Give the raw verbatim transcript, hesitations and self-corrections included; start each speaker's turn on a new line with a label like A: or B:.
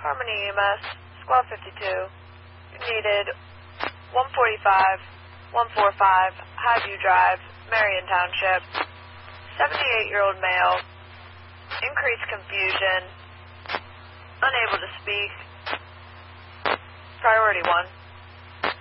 A: Harmony E M S, Squad fifty-two. You needed one forty-five, one forty-five, Highview Drive, Marion Township. seventy-eight-year-old male. Increased confusion. Unable to speak. Priority one.